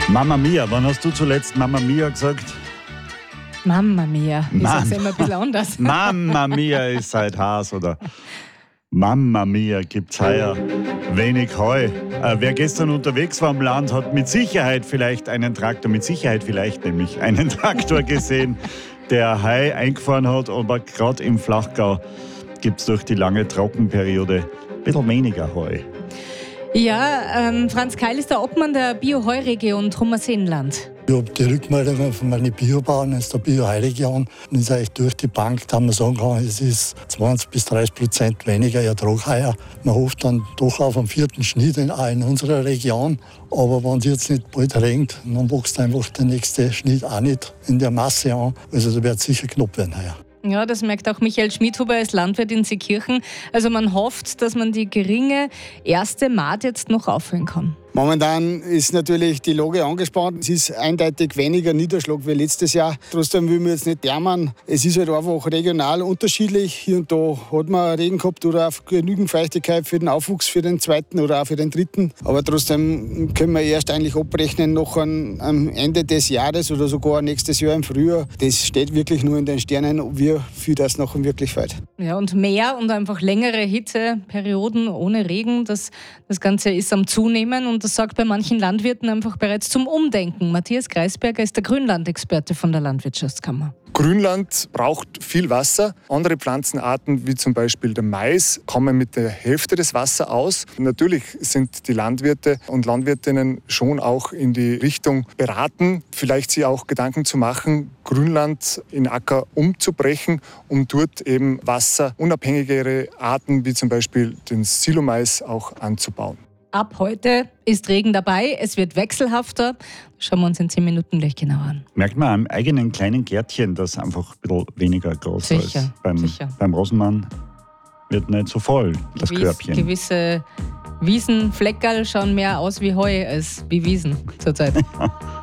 Mama Mia, wann hast du zuletzt Mama Mia gesagt? Mama Mia. Ich sag's immer ein bisschen anders. Mama Mia ist seit Haas, oder? Mama Mia, gibt's heuer wenig Heu. Wer gestern unterwegs war im Land, hat mit Sicherheit vielleicht einen Traktor gesehen, der Heu eingefahren hat, aber gerade im Flachgau gibt's durch die lange Trockenperiode ein bisschen weniger Heu. Ja, Franz Keil ist der Obmann der Bio-Heu-Region Trummerseenland. Ich habe die Rückmeldungen von meinen Biobauern aus der Bio-Heu-Region. Und es ist eigentlich durch die Bank, da man sagen kann, es ist 20-30% weniger Ertrag heuer. Man hofft dann doch auf einen 4. Schnitt in unserer Region. Aber wenn es jetzt nicht bald regnet, dann wächst einfach der nächste Schnitt auch nicht in der Masse an. Also da wird es sicher knapp werden heuer. Ja, das merkt auch Michael Schmidhuber als Landwirt in Seekirchen. Also man hofft, dass man die geringe erste Maat jetzt noch auffüllen kann. Momentan ist natürlich die Lage angespannt. Es ist eindeutig weniger Niederschlag wie letztes Jahr. Trotzdem will man jetzt nicht jammern. Es ist halt einfach regional unterschiedlich. Hier und da hat man Regen gehabt oder auch genügend Feuchtigkeit für den Aufwuchs, für den 2. oder auch für den 3. Aber trotzdem können wir erst eigentlich abrechnen noch am Ende des Jahres oder sogar nächstes Jahr im Frühjahr. Das steht wirklich nur in den Sternen, wie viel das noch wirklich fällt. Ja, und mehr und einfach längere Hitzeperioden ohne Regen, das Ganze ist am Zunehmen und das sorgt bei manchen Landwirten einfach bereits zum Umdenken. Matthias Greisberger ist der Grünlandexperte von der Landwirtschaftskammer. Grünland braucht viel Wasser. Andere Pflanzenarten, wie zum Beispiel der Mais, kommen mit der Hälfte des Wassers aus. Natürlich sind die Landwirte und Landwirtinnen schon auch in die Richtung beraten, vielleicht sich auch Gedanken zu machen, Grünland in Acker umzubrechen, um dort eben wasserunabhängigere Arten, wie zum Beispiel den Silomais, auch anzubauen. Ab heute ist Regen dabei, es wird wechselhafter. Schauen wir uns in 10 Minuten gleich genauer an. Merkt man am eigenen kleinen Gärtchen, dass einfach ein bisschen weniger groß ist. Beim Rosenmann wird nicht so voll, das Körbchen. Gewisse Wiesenfleckerl schauen mehr aus wie Heu als wie Wiesen zurzeit.